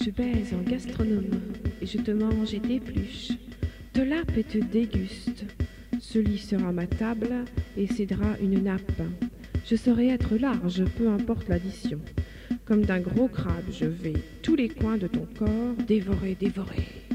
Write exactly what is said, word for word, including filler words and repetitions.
te baise en gastronome, et je te mange et t'épluche, te lappe et te déguste. Ce lit sera ma table, et ses draps une nappe. Je saurai être large, peu importe l'addition. Comme d'un gros crabe, je vais tous les coins de ton corps dévorer, dévorer.